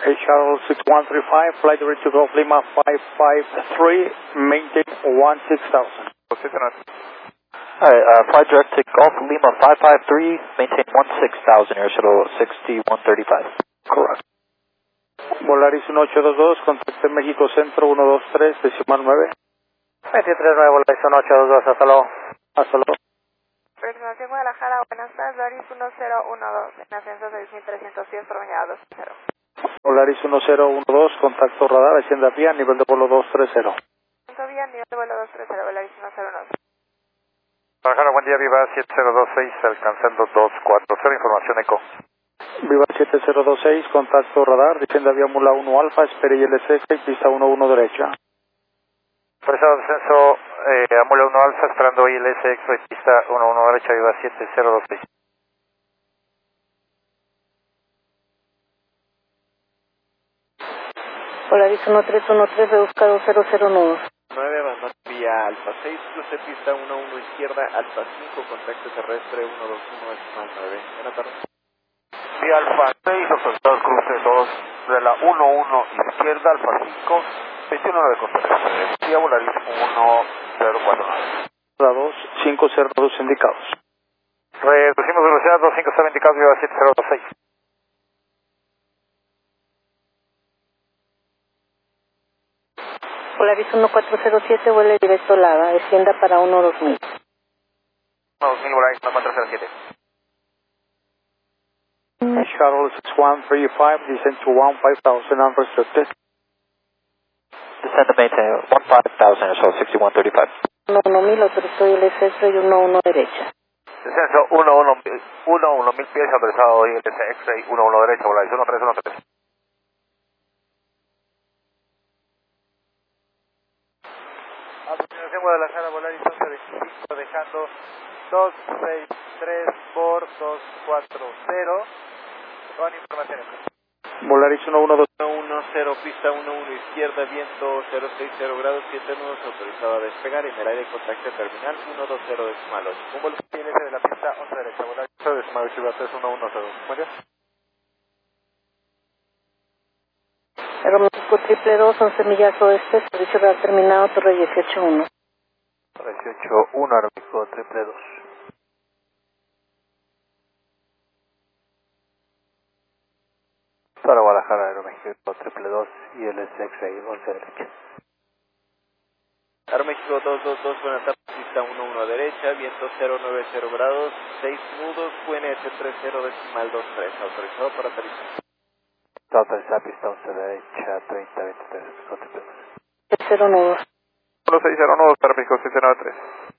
Charles 6135, flight ready to Golf Lima 553, maintain 16,000. Alright, flight direct to Golf Lima 553, maintain 16,000, air shuttle 6135. Correct. Volaris 1822, contacte México Centro 123, decimal 9. 23-9, Volaris 1822, hasta luego. Hasta luego. Programación Guadalajara, buenas tardes, Volaris 1012, en ascenso 6310 por mañana 20. Volaris 1012, contacto radar, hacienda vía, nivel de vuelo 230. Vía, nivel de vuelo 230, Volaris 109. Guadalajara, buen día, Viva 7026, alcanzando 240, información ECO. Viva 7026, contacto radar, hacienda vía Mula 1 Alfa, espere ILS, pista 11 derecha. Presado descenso, Amula 1 Alfa, esperando ILS, X-Ray, pista 11 derecha, Viva 7026. Polaris 1313, busca 200 nudos. 9, banda vía Alfa 6, cruce pista 11 izquierda, Alfa 5, contacto terrestre 121, decimal 9. Buenas tardes. Vía Alfa 6, autorizados cruce 2 de la 11 izquierda, Alfa 5, 29 con terrestre. Vía Volaris 1049. 2, 502 indicados. Reducimos velocidad 250 indicados, Viva 7026. Polaris 1407, vuele directo a Lava, descienda para 12000. 2000, Volaris 1407. Charles 6135, descend to 15,000, unrestricted. Descend to maintain 15,000 or so, 6135. 1000, autorizó ILS X-Ray 11 derecha. Descenso 11,000 pies, autorizado ILS X-Ray 11 derecha, Volaris 1313. A continuación Guadalajara, Volaris 1125, dejando 263 por 240, con información. Volaris 112. 110, pista 11 izquierda, viento 060 grados, 7 nudos, autorizado a despegar, en el aire contacto terminal 120 decimal 8. Un vuelo ILS de la pista 11 derecha, Volaris 8 decimal 8, Viva 3110. Buen día. Aeroméxico 222, 11 millas oeste, servicio radar terminado, torre 181. 181, Aeroméxico 222. Para Guadalajara, Aeroméxico 222 y el X-Ray 11 derecha. Aeroméxico 222, buenas tardes, pista 11 derecha, viento 090 grados, 6 nudos, QNS 30 decimal 23, autorizado para aterrizar. Autorizada pista 11 derecha, 3023, 0 nudos. 1609, Aeroméxico 693.